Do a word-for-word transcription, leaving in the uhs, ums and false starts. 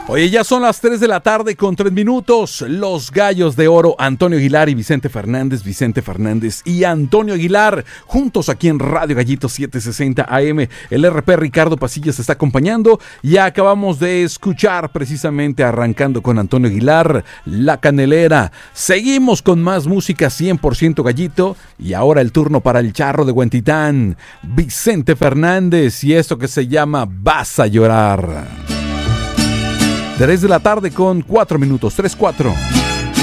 Oye, ya son las tres de la tarde con tres minutos. Los Gallos de Oro, Antonio Aguilar y Vicente Fernández, Vicente Fernández y Antonio Aguilar, juntos aquí en Radio Gallito setecientos sesenta A M. El R P Ricardo Pasillas está acompañando. Ya acabamos de escuchar, precisamente arrancando con Antonio Aguilar, La Canelera. Seguimos con más música cien por ciento gallito. Y ahora el turno para el charro de Huentitán, Vicente Fernández, y esto que se llama Vas a llorar. tres de la tarde con cuatro minutos, tres cuatro.